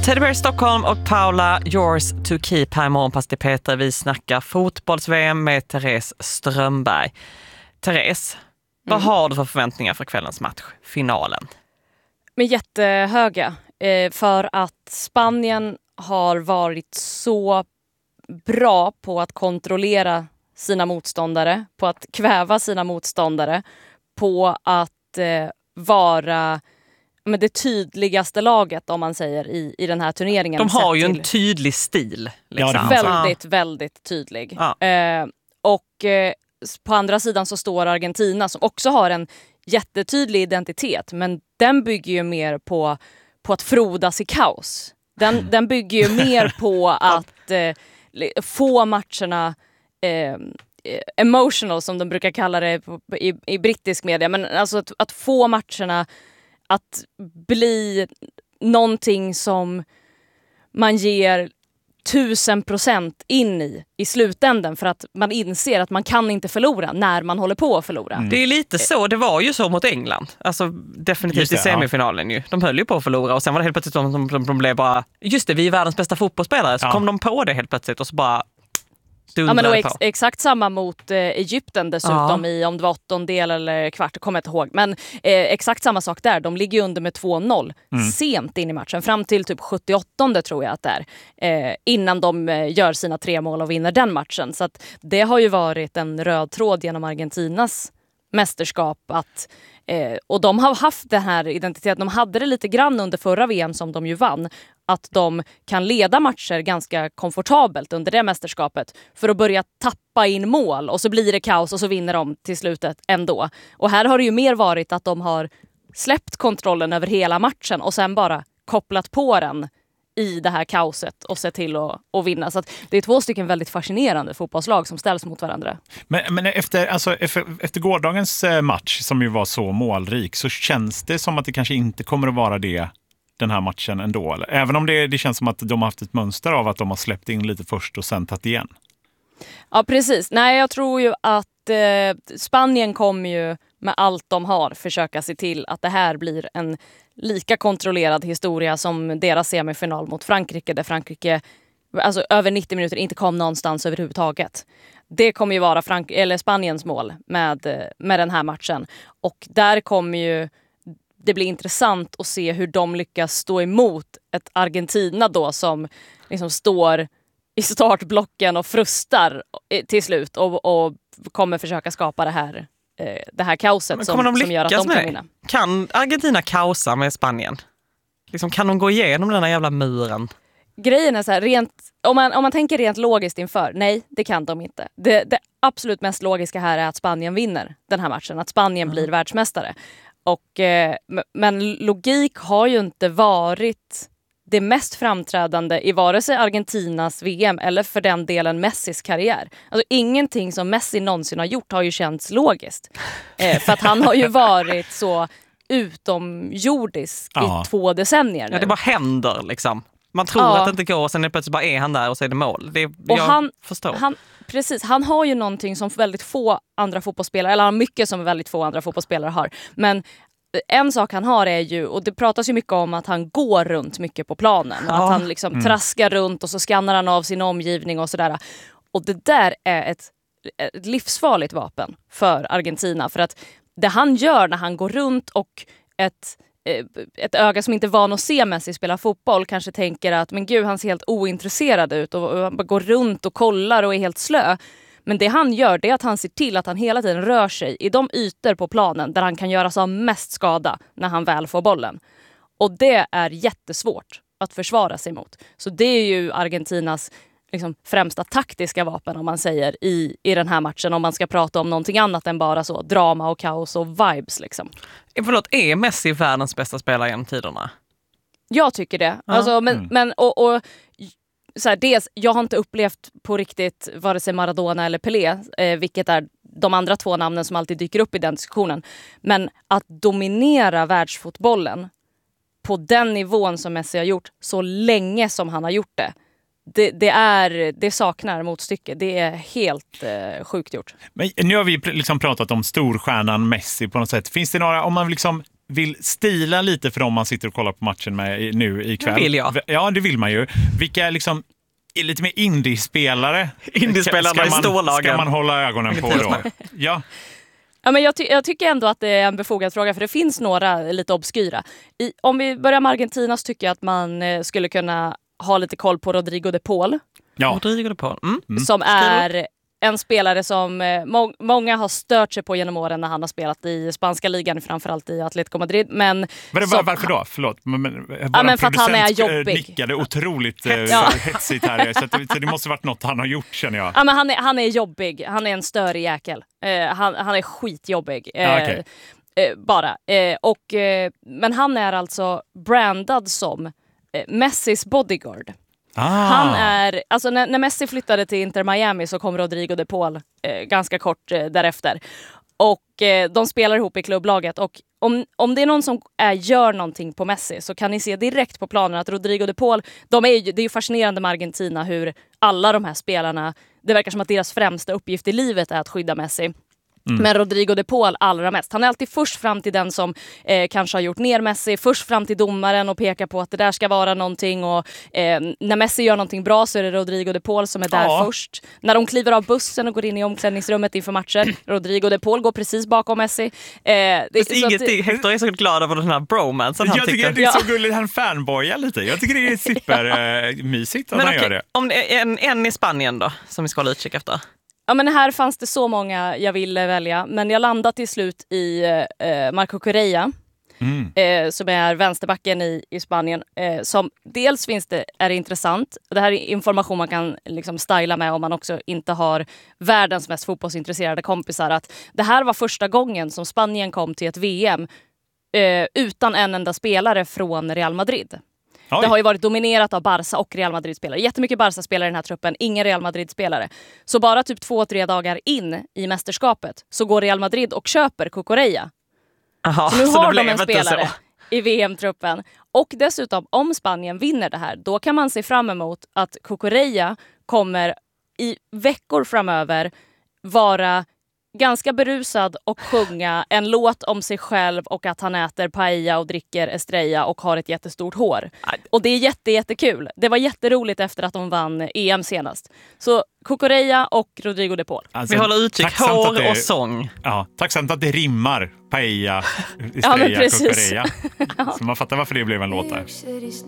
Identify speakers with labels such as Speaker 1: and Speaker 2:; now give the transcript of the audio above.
Speaker 1: Teddy Bear Stockholm och Paula, yours to keep här imorgon. Pass till Peter, vi snackar fotbolls-VM med Therese Strömberg. Therese, vad har du för förväntningar för kvällens match, finalen?
Speaker 2: Men jättehöga, för att Spanien har varit så bra på att kontrollera sina motståndare, på att kväva sina motståndare, på att vara det tydligaste laget, om man säger, i den här turneringen.
Speaker 1: De har ju en tydlig stil. Liksom.
Speaker 2: Väldigt tydlig. Ja. På andra sidan så står Argentina som också har en jättetydlig identitet, men den bygger ju mer på att frodas i kaos. Den bygger ju mer på att få matcherna emotional, som de brukar kalla det i brittisk media, men alltså att få matcherna att bli någonting som man ger 1000% in i slutändan, för att man inser att man kan inte förlora när man håller på att förlora.
Speaker 1: Det är lite så, det var ju så mot England. Alltså definitivt i semifinalen ju. De höll ju på att förlora och sen var det helt plötsligt de blev bara, just det, vi är världens bästa fotbollsspelare. Så kom de på det helt plötsligt och så bara
Speaker 2: exakt samma mot Egypten dessutom i, om det var 8:ondel eller kvart, kommer jag inte ihåg. Men exakt samma sak där. De ligger under med 2-0 sent in i matchen. Fram till typ 78:e tror jag att det är. Innan de gör sina 3 mål och vinner den matchen. Så att det har ju varit en röd tråd genom Argentinas mästerskap och de har haft den här identiteten. De hade det lite grann under förra VM som de ju vann, att de kan leda matcher ganska komfortabelt under det mästerskapet för att börja tappa in mål, och så blir det kaos och så vinner de till slutet ändå. Och här har det ju mer varit att de har släppt kontrollen över hela matchen och sen bara kopplat på den i det här kaoset och se till att vinna. Så att det är 2 stycken väldigt fascinerande fotbollslag som ställs mot varandra.
Speaker 3: Men efter gårdagens match, som ju var så målrik, så känns det som att det kanske inte kommer att vara det den här matchen ändå. Eller? Även om det känns som att de har haft ett mönster av att de har släppt in lite först och sen tagit igen.
Speaker 2: Ja, precis. Nej, jag tror ju att Spanien kommer ju med allt de har försöka se till att det här blir en lika kontrollerad historia som deras semifinal mot Frankrike, där Frankrike över 90 minuter inte kom någonstans överhuvudtaget. Det kommer ju vara Spaniens mål med den här matchen. Och där kommer ju det blir intressant att se hur de lyckas stå emot ett Argentina då som liksom står i startblocken och frustar till slut och kommer försöka skapa det här kaoset som gör att de kan vinna.
Speaker 1: Kan Argentina kaosa med Spanien? Liksom, kan de gå igenom den här jävla muren?
Speaker 2: Grejen är så här, om man tänker rent logiskt inför, nej, det kan de inte. Det absolut mest logiska här är att Spanien vinner den här matchen, att Spanien blir världsmästare. Men logik har ju inte varit det mest framträdande i vare sig Argentinas VM eller för den delen Messis karriär. Alltså ingenting som Messi någonsin har gjort har ju känts logiskt. För att han har ju varit så utomjordisk i 2 decennier nu.
Speaker 1: Ja, det bara händer liksom. Man tror att det inte går och sen plötsligt bara är han där och så är det mål.
Speaker 2: Precis, han har ju någonting som väldigt få andra fotbollsspelare, eller mycket som väldigt få andra fotbollsspelare har. Men en sak han har är ju, och det pratas ju mycket om att han går runt mycket på planen. Att han liksom traskar runt och så skannar han av sin omgivning och sådär. Och det där är ett livsfarligt vapen för Argentina. För att det han gör när han går runt och ett öga som inte är van att se Messi spela fotboll kanske tänker att men gud, han ser helt ointresserad ut och går runt och kollar och är helt slö. Men det han gör, det är att han ser till att han hela tiden rör sig i de ytor på planen där han kan göra sig mest skada när han väl får bollen. Och det är jättesvårt att försvara sig mot. Så det är ju Argentinas liksom främsta taktiska vapen, om man säger, i den här matchen, om man ska prata om någonting annat än bara så drama och kaos och vibes liksom.
Speaker 1: Förlåt, är Messi världens bästa spelare genom tiderna?
Speaker 2: Jag tycker det. Alltså, men så här, dels, jag har inte upplevt på riktigt vare sig Maradona eller Pelé, vilket är de andra 2 namnen som alltid dyker upp i den diskussionen. Men att dominera världsfotbollen på den nivån som Messi har gjort så länge som han har gjort det, det saknar motstycke. Det är helt sjukt gjort.
Speaker 3: Men nu har vi liksom pratat om storstjärnan Messi på något sätt. Finns det några, om man liksom vill stila lite för dem man sitter och kollar på matchen med nu ikväll.
Speaker 1: Det vill jag.
Speaker 3: Ja, det vill man ju. Vilka liksom lite mer indie-spelare.
Speaker 1: Indiespelarna i storlagen.
Speaker 3: Ska man hålla ögonen på då? Ja.
Speaker 2: Ja, men jag tycker ändå att det är en befogad fråga, för det finns några lite obskyra. Om vi börjar med Argentina, så tycker jag att man skulle kunna ha lite koll på Rodrigo de Paul.
Speaker 3: Ja.
Speaker 1: Rodrigo de Paul.
Speaker 2: Som är en spelare som många har stört sig på genom åren när han har spelat i spanska ligan, framförallt i Atletico Madrid. Men
Speaker 3: varför då? Förlåt.
Speaker 2: Men för att han är jobbig.
Speaker 3: Nickade otroligt hetsigt här. Så det måste varit något han har gjort, känner jag.
Speaker 2: Ja, men han är jobbig. Han är en störig jäkel. Han är skitjobbig.
Speaker 3: Okay.
Speaker 2: Men han är alltså brandad som Messis bodyguard.
Speaker 3: Han
Speaker 2: är, alltså när Messi flyttade till Inter Miami så kom Rodrigo de Paul ganska kort därefter. Och de spelar ihop i klubblaget. Och om det är någon som gör någonting på Messi, så kan ni se direkt på planen att Rodrigo de Paul, det är ju fascinerande med Argentina hur alla de här spelarna, det verkar som att deras främsta uppgift i livet är att skydda Messi. Men Rodrigo de Paul allra mest. Han är alltid först fram till den som kanske har gjort ner Messi. Först fram till domaren och pekar på att det där ska vara någonting. Och när Messi gör någonting bra så är det Rodrigo de Paul som är där först. När de kliver av bussen och går in i omklädningsrummet inför matcher, Rodrigo de Paul går precis bakom Messi.
Speaker 1: Hector är så glad över den här bromansen.
Speaker 3: Jag tycker det är så gulligt, han fanboyar lite. Jag tycker det är supermysigt att han gör det.
Speaker 1: Om det är en i Spanien då, som vi ska hålla utkik efter.
Speaker 2: Ja, men här fanns det så många jag ville välja. Men jag landade till slut i Marco Correa. Som är vänsterbacken i Spanien. Som dels är intressant. Det här är information man kan liksom styla med om man också inte har världens mest fotbollsintresserade kompisar. Att det här var första gången som Spanien kom till ett VM utan en enda spelare från Real Madrid. Oj. Det har ju varit dominerat av Barca och Real Madrid-spelare. Jättemycket Barca-spelare i den här truppen, ingen Real Madrid-spelare. Så bara typ 2-3 dagar in i mästerskapet så går Real Madrid och köper Cucurella. Så nu har de en spelare i VM-truppen. Och dessutom, om Spanien vinner det här, då kan man se fram emot att Cucurella kommer i veckor framöver vara ganska berusad och sjunga en låt om sig själv och att han äter paella och dricker Estrella och har ett jättestort hår. Och det är jättekul. Det var jätteroligt efter att de vann EM senast. Så Cucurella och Rodrigo de Paul.
Speaker 1: Alltså, vi håller utkik, hår och sång.
Speaker 3: Ja, tacksamt att det rimmar paella, Estrella, Cucurella. Så man fattar varför det blev en låt där.